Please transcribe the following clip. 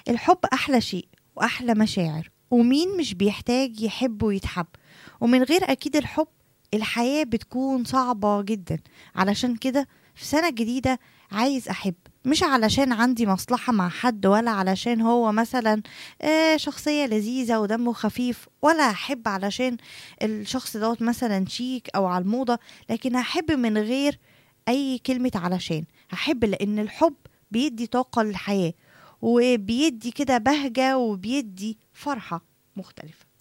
الحب أحلى شيء وأحلى مشاعر، ومين مش بيحتاج يحب ويتحب؟ ومن غير أكيد الحب الحياة بتكون صعبة جدا. علشان كده في سنة جديدة عايز أحب، مش علشان عندي مصلحة مع حد، ولا علشان هو مثلا شخصية لذيذة ودمه خفيف، ولا أحب علشان الشخص دوت مثلا شيك أو على الموضة. لكن هحب من غير أي كلمة علشان. هحب لأن الحب بيدي طاقة للحياة، وبيدي كده بهجة، وبيدي فرحة مختلفة.